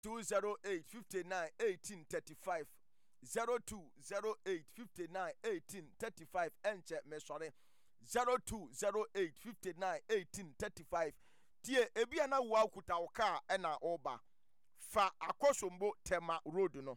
0208 59 18 35 0208 59 18 35 enche me sore 0208 59 18 35 tie ebia na wo akuta wo car na oba fa akosombo tema road no.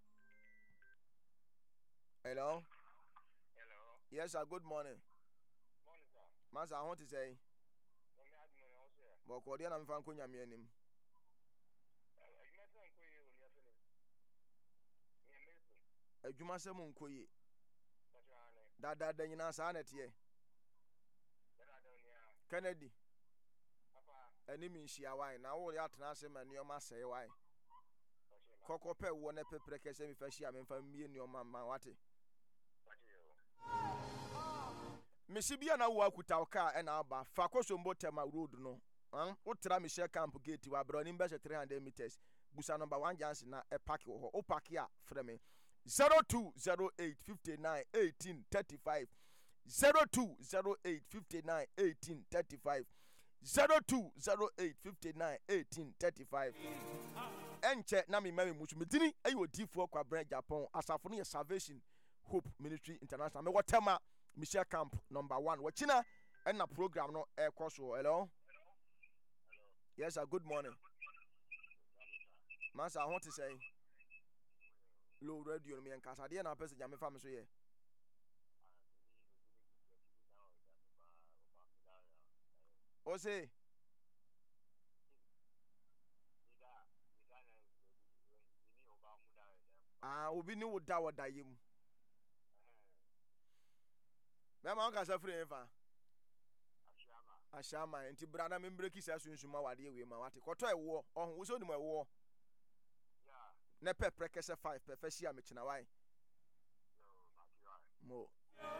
Hello. Hello. Yes sir, good morning. Morning sir. Master, I want to say Me admin also. but ko dia na mfa nko nyame anim. Adwuma nko ye oni afene. Me medicine. Adwuma sem nko ye. Pachane. Da nyina sa na tie. Da onia. Kennedy. Papa. Ani mi nhia wai na wo ya tena se ma nioma sei wai. Pachema. Kokope wo na pepre kese mi fa hia me mfa mie nioma ma wate. Pacheo. Mesibia na wo akuta car na aba fa kosombo tema road no. Utra Michelle Camp gate wa bro ni mbese 300 meters. Busa number 1 Jansen na e park wo. O park ya frame 0208 59 18 35 0208 59 18 35 0208 59 18 35 enche na me mami musu medini ayo difo kwa brand Japan asafo no ye Salvation Hope Ministry International me wotema Michelle Camp number 1 wachina na program no e koso. Hello. Yes sir, good morning. Master, I want to say low radio me nkasa de na pese jame fa me so ye. O say obi ni wo da woda yem. Me ma nkasa free fa. Ashama enti brana me breki sa sunsuma wade we ma wate koto ewo ohun wo so ni mo ewo Yeah. na pepre kese 5 pefe hia me kina wai mo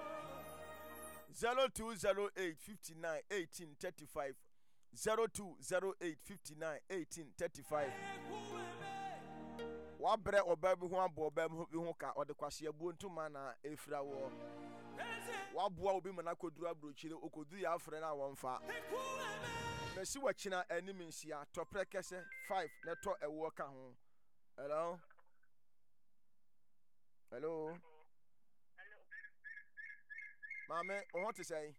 0208 59 18 35 0208 59 18 35 wabre oba bi ho abo oba bi ho ka ode kwase abuo ntuma na efira wo waboa obi mana koduru abrochire okodu ya afre na wonfa mesi wachina anim nsia topre kese 5 na to ewo ka ho. Hello. Hello. Mame, what to say?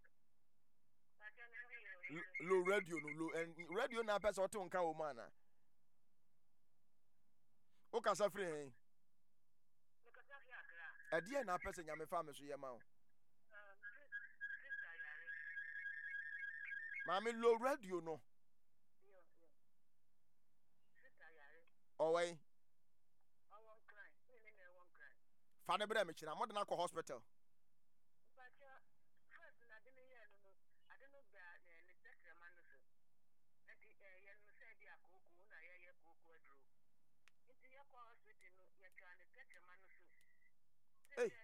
Low radio no low and radio na person to nka wo mana. O ka sa free. Ade na person nyame fa me so ye ma wo. Mame low radio no. Owei. Fane bere me kina modern akọ hospital. Hey.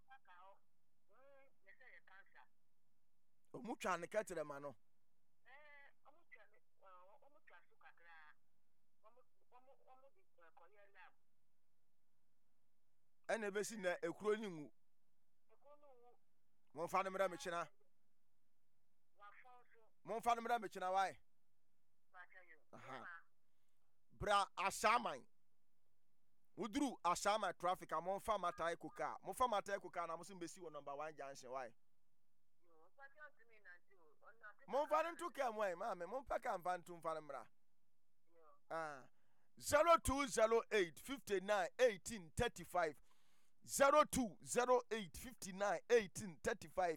Omutwa ne ketere ma no. Ene besi na ekuro ni ngu. Mo fa ne mera me kina. Mo fa ne mera me kina wai. Aha. Bra asaman. Udru asama traffic amon fa mata ekoka. Mo fa mata ekoka na mo sim besi wo number 1 junction wai. Mo fa ntu ka mo ai ma me mo pa ka mfa ntu mfa ne mera. 0208 59 18 35 0208 59 18 35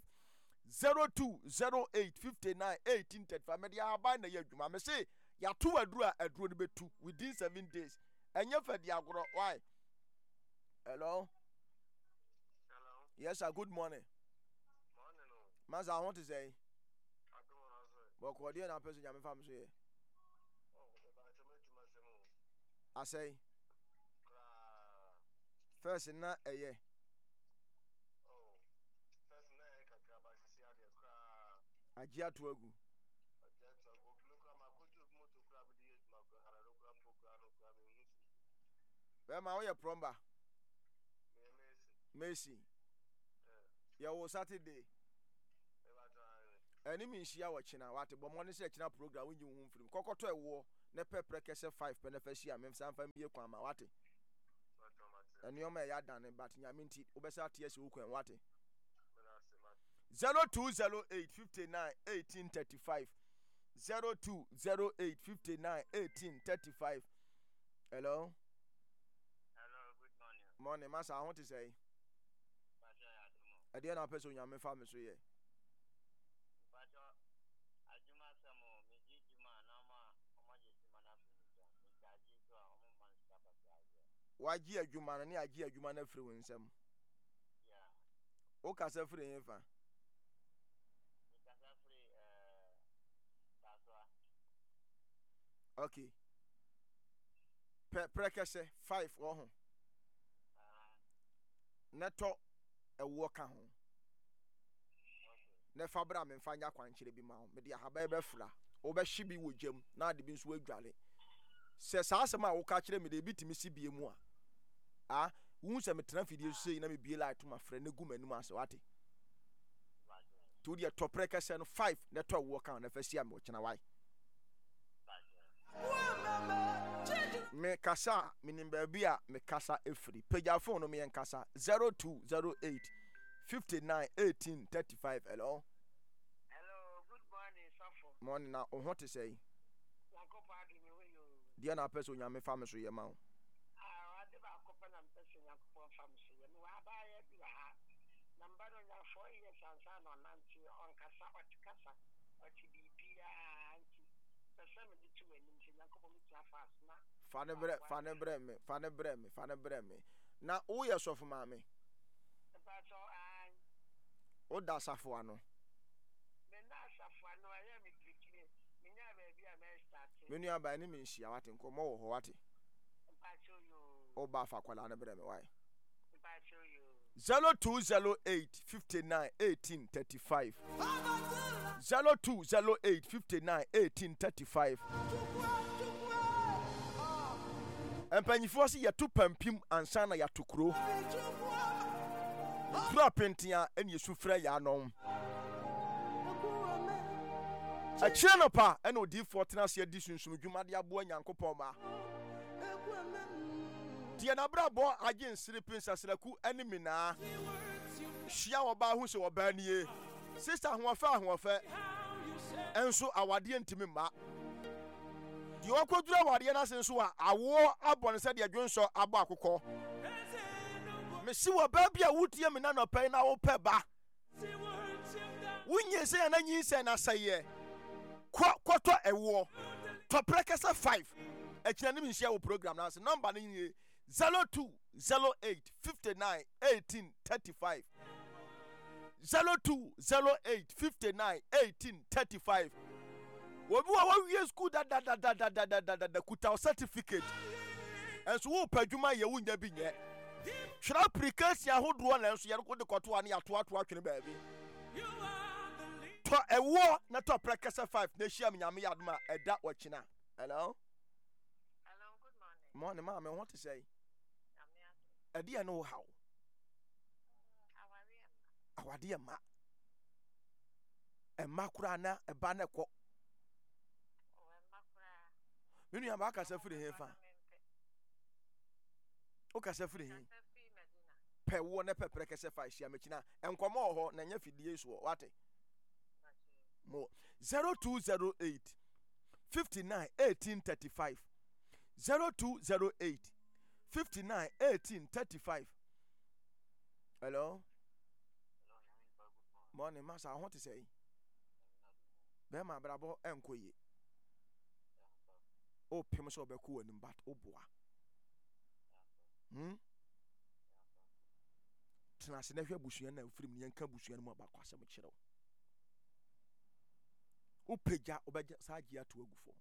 0208 59 18 35 me dia ba na ya adwuma me say ya to aduru a aduru ne betu within 7 days enye fa dia agoro why. Hello. Hello. Yes sir, good morning. Morning no. Master, I want to say Adoro say. but ko dia na person nyame fa me so ye. Oh, ba chama semo. I say Kra. first na eye. Oh. First na e kakra ba sisi ade kra. Agia to agu. Ajato go kra ma ko ju moto kra bi di ma ko hararo kra po kra no kra me hu. Be ma wo ye plumber. Me Messi. Ya wo Saturday. Eni mi nhia wo china wate bo mo ne se china program wonyi hu mfirim kokoto ewo ne pepre kese 5 pe ne fa hia me san fa bie kwan ma wate enioma ya dane but nyame nti obesa ate ese wo kwan wate 0208591835 0208591835 hello good morning. morning masa I want to say ade na person nyame fa me so ye waji adwuma no ne agi adwuma na firi wo nsam o kasa firi yen fa okay prekese 5 wo ho neto ewo ka ho ne fabra me mfa nya kwankyere bi ma ho me de ahaba be fra wo be hye bi wo dwam na ade bi nso adwale se saa asem a wo ka kyere me de bitimi si bie mu a wu se me tena fidie so na me bie light ma fra ne gu manum ase wate to de to prekese no 5 neto ewo ka ho na fa sia me wo kyena wai me kasa minim baabi a me kasa efiri pagya phone no me yen kasa 0208 591835 hello Good morning, Safo. morning na ho te say Yakopa adi me we yo. dia na person nyame fa me so ye ma wo Ade ba kopa na mpese Yakopa fa me so ye. Me wa ba ye bi ha. Number no na 4 years ansa no nanti on kasa otikasa. Oti bibia anti. Pese me ditu enim se Yakopa mi tia fast na. fa ne bre me na wo ye sofo ma me Ba so an o da safo ano me na safo ano aye me klikire. Me nya ba bi a me start. me nua ba ni me nhia wate nkomo wo ho wate Ba so yo. o ba fa kwala ne bre me why Ba so yo. 0208 591835 0208 591835 empanyifo se yeto pampim ansa na yatokro kura pentia ene yesufra ya anom achire no pa ene odi fortena se adi sunsum dwumade abo nyankopon ma tie na brabo agye nsire pinsasraku ene mina hia oba hu se oba nie sister ahofa enso awade ntimi ma di okodura awade na senso a awo abon se de adwonso abo akokọ me si wo ba bia wutie me na no pai na wo pe ba wunye se na nyi se na saye kwoto ewo to prekesa 5 ekina ni nhia wo program na number ni 0208591835 0208591835 obi wa wie school da kuta certificate enso wo padwuma ye wunya bi nye hwera application ahodo na enso ye ko de koto ani ato atwene baabi to ewo na to prekesa 5 na hia nyame yadoma eda wakina hello Good morning. morning ma me want to say ade no how awade ma emma kura na eba na ko minu ya ba ka safiri he fa o ka safiri he pe wo na pepere kese fa hia mekina enkomo ho na nya fidie so wate mo 0208 591835 0208 591835 hello morning masa I want to say be ma brabo enkoye o pem so be ko anim but oboa tena se na hwe busua na firim ne yanka busua no mu ba kwasem kyerɛw o peja obeja saagi ato agufo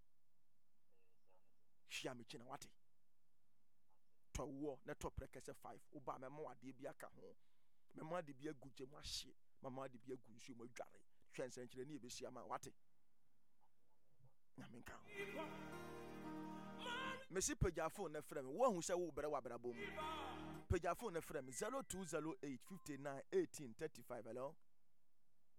hia me kyena wate to wo na to prekese 5 oba mema wade bi aka ho mema de bi aguje mu ahye mama de bi agu nsu mu adware hwensen kyerɛ ne ebesia ma wate na menka mesi peja phone na frɛ me wo hu sɛ wo bere wa bra bom peja phone na frɛ me 0208 591835 hello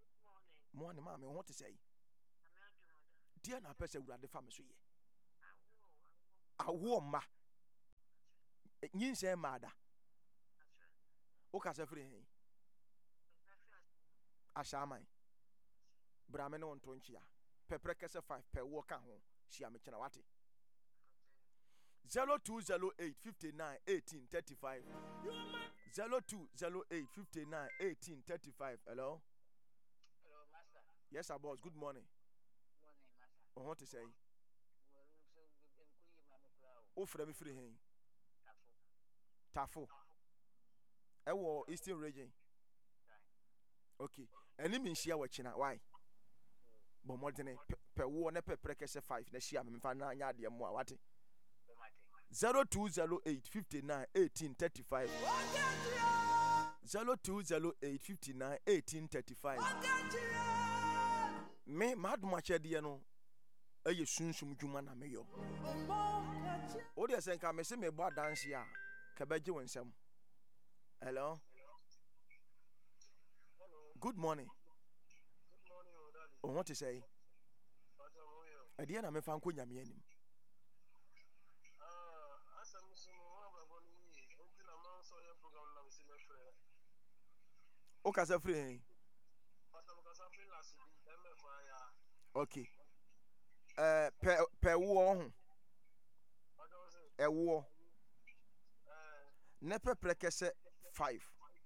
morning ma me what to say dear na pese wurade fa me so ye awo ma nyinse ma da o ka se free hen ashaman brame no nto nchia pepre kese 5 pe wo ka ho hia me kina wate 0208 59 18 35 0208 59 18 35. Hello. Hello, Master. Yes, sir, boss. Good morning. Morning, Master. What to say? Well, O frame free hen. Tafu. Tafo. Ewo Eastern region. Okay. Any mean share what china. Why? But more than per wo ne per prekese 5 na share me fa na nya de mo wate. 0208 59 18 35 0208 59 18 35. Me maduma chede no eye sunsum dwuma na me yo. O de senka me se me bo adanse a ka beje wonsem. Hello. Good morning. Good morning, Daddy. Oh, what to say? What's up with you? Ade na me fa nko nyame anim. As I'm seeing one of the until a man saw your program, I'm seeing my friend. O ka se free hen. But I'm going to feel last week, MFI. Okay. Pe wo ho. What was it? Ewo. Ne pe prekese 5.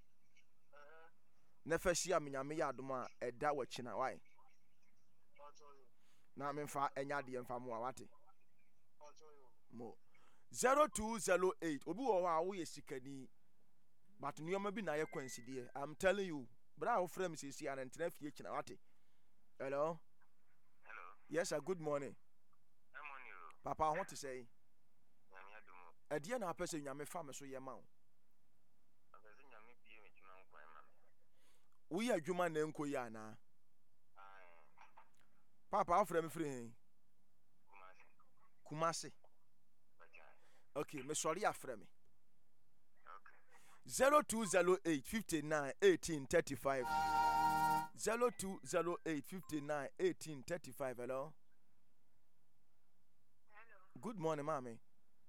Ne fa hia me nyame ya adom a eda wa china why? I'll show you. Na me fa enya de mfa mo wate. I'll show you. Mo 0208 obi wo ho a wo ye sikani but nneoma bi na ye kwansidie. I'm telling you bra wo frame sisi an entena fie china wate. Hello. Hello. Yes sir, good morning. I'm on you. Papa, what to say? Nyame adumo. Ade na apese nyame fa me so ye ma wo. Abese nyame bie me tuma nkwan ma me. Wo ye adwuma na enko ya na. Ah, Papa, afre me free hen. kumase. Kumase. Bacha. Okay, me sorry afre me. Okay. 0208 59 18 35 0208 59 18 35. Hello. Hello. Good morning, mommy.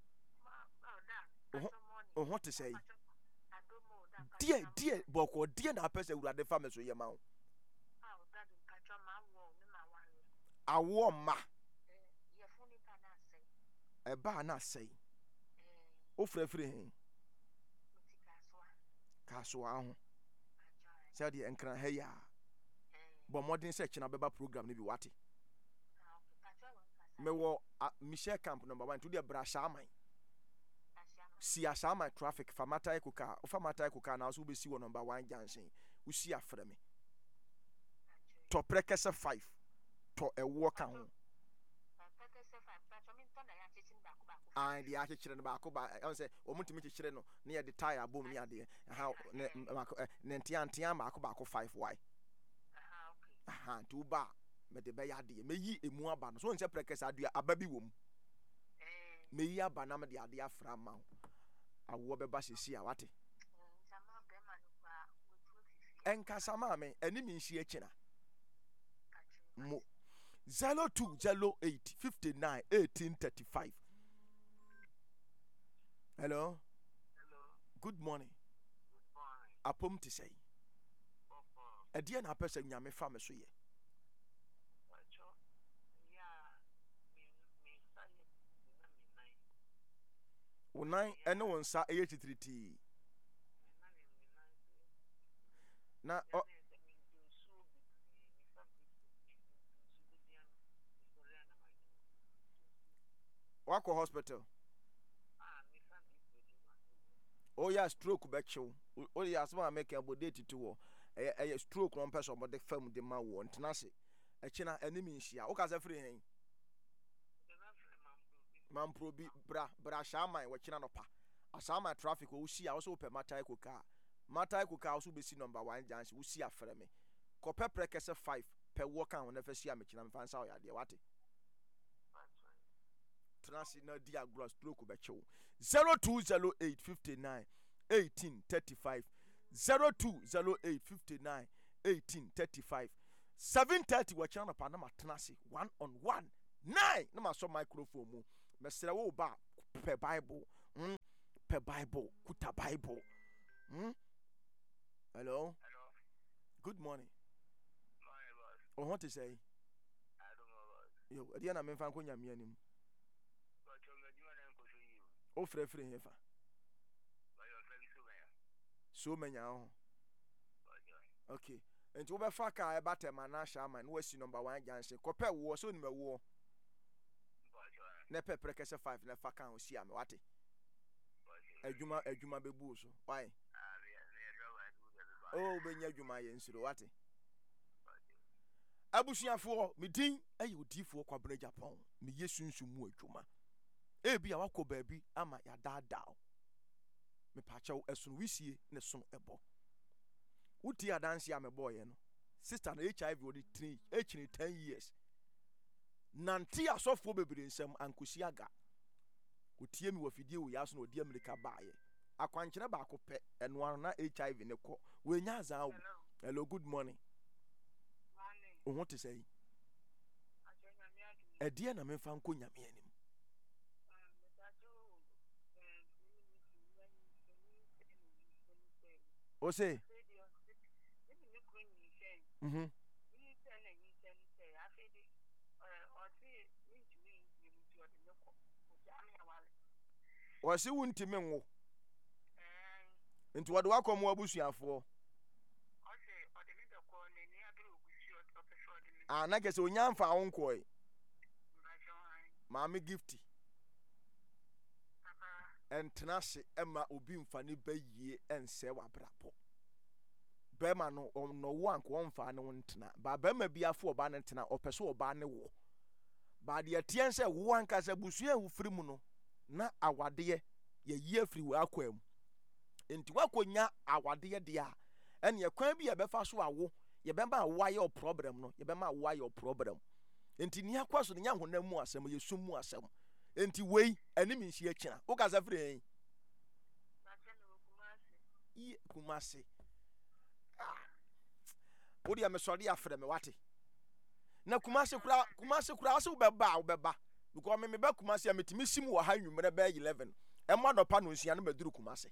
Oh, what to say? Dear, boko, dear, na pese urade family so yema. Awo ma. E ba na say. O free hen. Kaso aho. Say the enkran he ya. But modern search na beba program ni bi wate. Me wo Michelle Camp number 1 to the Brashaman. Si asama traffic famata ekuka famata ekuka na so be si wo number 1 junction wo si afre me to prekese 5 to ewo ka ho and the akekire no ba ko ba I say o mutimi kekire no na ye de tire abom ni ade ha ne ntia ma ko ba ko 5 why aha to ba me de be ya de me yi emu aba no so nse prekese adua ababi wom me yi aba na me de ade afra ma awo beba sisi a wate enkasa ma me eni mi nsi akina mo 0208 59 18 35. Hello. Hello. Good morning. Good morning. Apom to say Papa. ade na person nyame fa me so ye Wacho. Yeah. Me say na me nine. wonan ene won sa eye titriti na wako hospital oh yeah stroke be chew oh yeah asma make abodate to wo stroke no person but the fam de ma wo ntena se e kina enemy nhia wo ka se free hen man probi bra shaman wo kina no pa asama traffic wo si a wo so pe matai koka wo so be si number 1 junction wo si afre me ko pepre kese 5 pe wo kan wo na fa si a me kina me fansa wo ya de wate transi na dia gross stroke be chew 0208 59 18 35 0208 59 18 35 7:30 wa chana pa na matena se 1 on 1 9 na ma so microphone mu mesere wo ba per Bible. Per Bible. Kuta Bible. Hello? Hello. Good morning. Morning, boss. Oh, what to say? I don't know, boss. Yo, at the end, I'm in Fanconia. But you're going to go to you. Oh, free here. But you're very So many. but Okay. And to be faka about a man, shaman, was number 1 Jansen. Copper was on the war. Nepe prekese 5 na faka o sia me wate. Adwuma bebu so. Why? Oh, benya adwuma ye nsiro wate. Abusuafo me din aye odifo kwabena Japan. Me yesunsumu adwuma. Ebi a wakọ baabi ama ya daadaaw. Me pachaw esun wisie ne son ebo. Uti adanse a me boy no. Sister na HIV odi 10 years. Nanti asofo bebere nsem ankosi aga. Otie mi wafidie wo yaso na odi America baaye. Akwankyere ba ko pe eno na HIV ne ko. We nya azan. Hello, good morning. Morning. O what to say? E dia na me fa nko nyame anim. O say? Wasi wuntimi nwo. Nti wode wakomo abusuafo. Na kese onyamfa wonkoi. Maami gifty. Entenase ema obi mfa ne bayie ense wabrapo. Bema no wo anko wonfa ne wontena. Ba bema bia fo oba ne ntena opeso oba ne wo. Ba de atiense wo ankasa busua wo firi mu no na awade ye yie firi wo akwam. Enti wakonya awade de a ene ye kwan bi ye befa so awo ye bema awo ye problem no ye bema awo ye problem. Enti ni akwaso nya honam mu asem ye sum mu asem. Enti wei anim nsi akina wo kasa firi hen Kumasi. Odi ya mesori afre me wate. Na Kumasi kura ase wo beba. Because me be Kumasi ametimi sim wo ha nwumre be 11. Emma no pa no nsia no maduru Kumasi.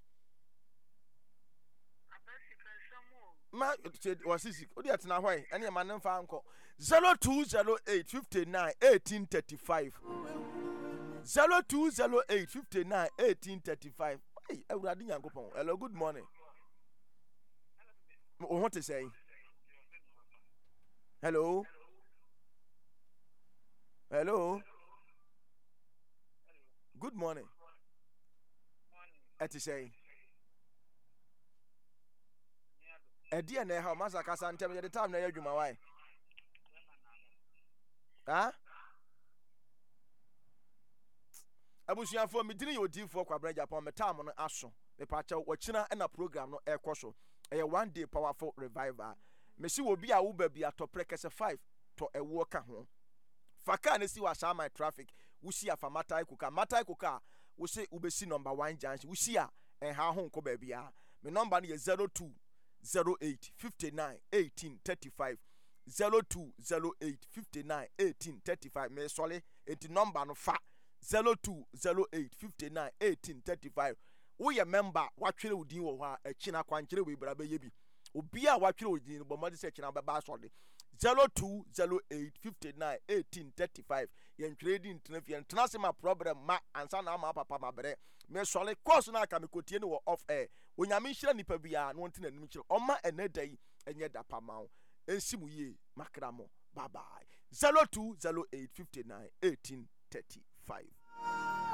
Ma wasisi odi atena hwai ene ma ne mfa anko 0208 59 1835 0208 59 1835. Hey, Ewurade Nyankopon. Hello, good morning. Oh, what to say? Hello. Good morning. Eti say. Edi na ha masa kasa ntem ye the time na yadwuma why? Abusuafo medini ye odifo kwabena Japan me time no aso. Me pacha wakina na program no ekoso. A 1 day powerful revival. Me si obi a wo ba bi atoprekese 5 to ewo ka ho. Faka ne si wa sha my traffic. Wo si afamatai kuka wo se ubesi number 1 junction. Wo si a ha ho nko ba bia. Me number no ye 0208 59 18 35 0208 59 18 35. Me sole enti number no fa 0208 59 18 35. Wo ye member watwere odin wo ho a akina kwankere we bra be ye bi obi a watwere odin bo mo de se akina be ba so de 0208 59 18 35. ye ntwere di ntena ntena se ma problem ma ansa na ma papa ma bere me sole course na aka me kotie ne wo off air onyame nhira nipa bia no ntena nim kire oma enedai enye da pama wo ensimu ye makra mo bye bye 0208 59 18 35.